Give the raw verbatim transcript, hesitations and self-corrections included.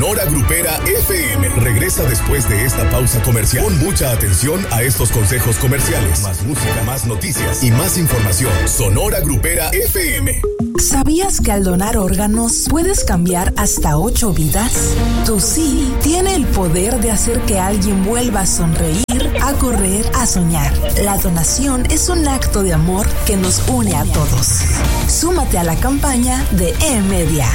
Sonora Grupera F M regresa después de esta pausa comercial. Pon mucha atención a estos consejos comerciales. Más música, más noticias y más información. Sonora Grupera F M. ¿Sabías que al donar órganos puedes cambiar hasta ocho vidas? Tu sí tiene el poder de hacer que alguien vuelva a sonreír, a correr, a soñar. La donación es un acto de amor que nos une a todos. Súmate a la campaña de E-Media.